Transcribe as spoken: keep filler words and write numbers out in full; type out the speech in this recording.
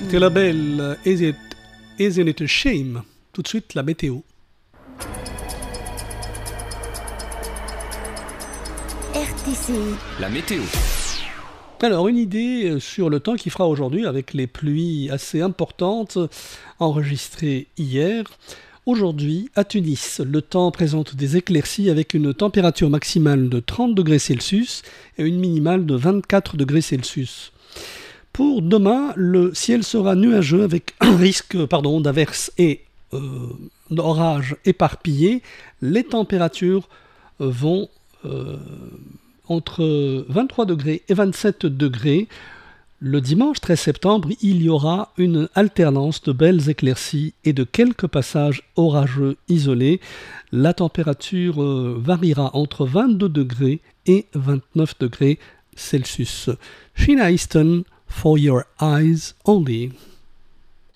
C'était la belle Is It, Isn't It a Shame? Tout de suite, la météo. R T C. La météo. Alors, une idée sur le temps qu'il fera aujourd'hui avec les pluies assez importantes enregistrées hier. Aujourd'hui, à Tunis, le temps présente des éclaircies avec une température maximale de trente degrés Celsius et une minimale de vingt-quatre degrés Celsius. Pour demain, le ciel sera nuageux avec un risque pardon, d'averses et euh, d'orages éparpillés. Les températures vont euh, entre vingt-trois degrés et vingt-sept degrés. Le dimanche treize septembre, il y aura une alternance de belles éclaircies et de quelques passages orageux isolés. La température euh, variera entre vingt-deux degrés et vingt-neuf degrés Celsius. Sheena Easton, For Your Eyes Only.